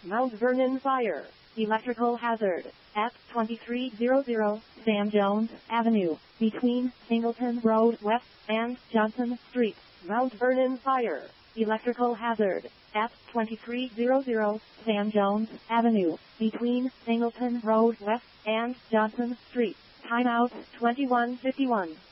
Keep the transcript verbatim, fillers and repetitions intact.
Mount Vernon Fire. Electrical hazard. At twenty-three hundred Sam Jones Avenue, between Singleton Road West and Johnson Street. Mount Vernon Fire. Electrical hazard. At twenty-three hundred Sam Jones Avenue, between Singleton Road West and Johnson Street. Timeout twenty-one fifty-one.